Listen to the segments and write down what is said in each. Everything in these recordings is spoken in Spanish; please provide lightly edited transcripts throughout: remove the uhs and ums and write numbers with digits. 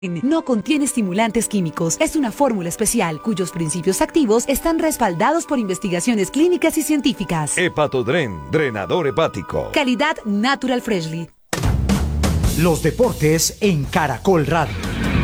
No contiene estimulantes químicos. Es una fórmula especial cuyos principios activos están respaldados por investigaciones clínicas y científicas. Hepatodren, drenador hepático. Calidad Natural Freshly. Los deportes en Caracol Radio.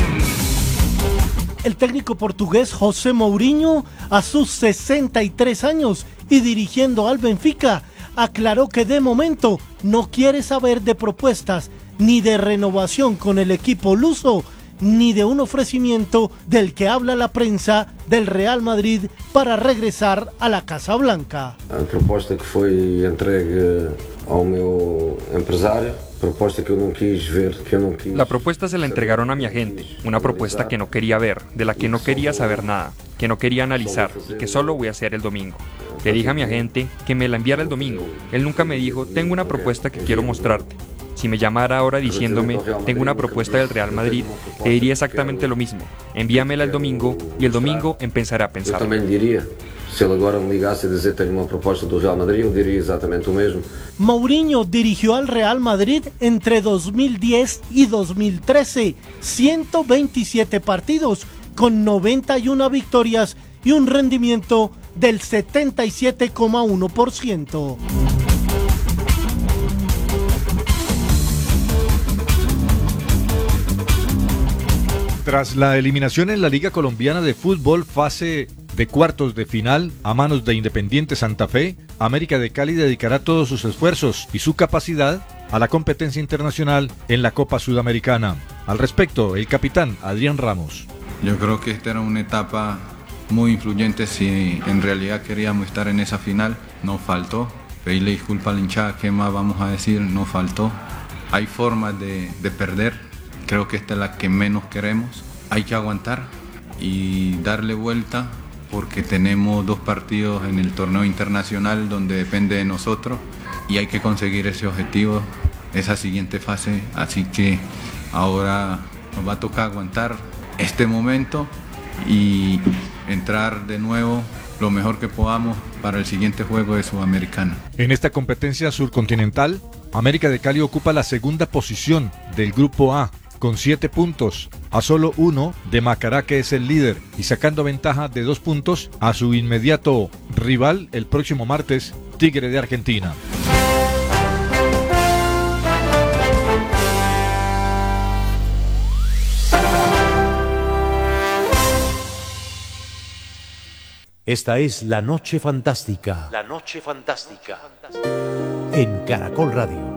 El técnico portugués José Mourinho, a sus 63 años y dirigiendo al Benfica, aclaró que de momento no quiere saber de propuestas ni de renovación con el equipo luso, ni de un ofrecimiento del que habla la prensa del Real Madrid para regresar a la Casa Blanca. A proposta que foi entregue ao meu empresário, proposta que eu não quis ver, que eu não quis. La propuesta se la entregaron a mi agente, una propuesta que no quería ver, de la que no quería saber nada, que no quería analizar y que solo voy a hacer el domingo. Le dije a mi agente que me la enviara el domingo. Él nunca me dijo, tengo una propuesta que quiero mostrarte. Si me llamara ahora diciéndome, tengo una propuesta del Real Madrid, le diría exactamente lo mismo. Envíamela el domingo y el domingo empezaré a pensar. Eu também lhe diria, se ele agora me ligasse a dizer que tenho uma proposta do Real Madrid, eu diria exatamente o mesmo. Mourinho dirigió al Real Madrid entre 2010 y 2013, 127 partidos con 91 victorias y un rendimiento del 77,1%. Tras la eliminación en la Liga Colombiana de Fútbol fase de cuartos de final a manos de Independiente Santa Fe, América de Cali dedicará todos sus esfuerzos y su capacidad a la competencia internacional en la Copa Sudamericana. Al respecto, el capitán Adrián Ramos. Yo creo que esta era una etapa muy influyente si en realidad queríamos estar en esa final. No faltó. Pedirle disculpas a la hinchada, ¿qué más vamos a decir? No faltó. Hay formas de perder. Creo que esta es la que menos queremos. Hay que aguantar y darle vuelta porque tenemos 2 partidos en el torneo internacional donde depende de nosotros y hay que conseguir ese objetivo, esa siguiente fase. Así que ahora nos va a tocar aguantar este momento y entrar de nuevo lo mejor que podamos para el siguiente juego de Sudamericana. En esta competencia surcontinental, América de Cali ocupa la segunda posición del Grupo A, con 7 puntos, a solo 1 de Macará, que es el líder, y sacando ventaja de 2 puntos a su inmediato rival el próximo martes, Tigre de Argentina. Esta es La Noche Fantástica. La Noche Fantástica. En Caracol Radio.